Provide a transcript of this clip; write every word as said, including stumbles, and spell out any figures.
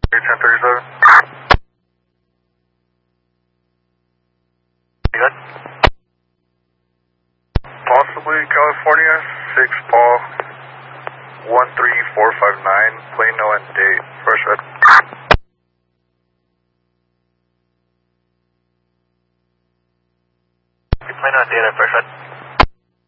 ten thirty-seven. Good. Possibly California, six Paul, one three four five nine, Plano and date, fresh red. Plano and date, fresh red.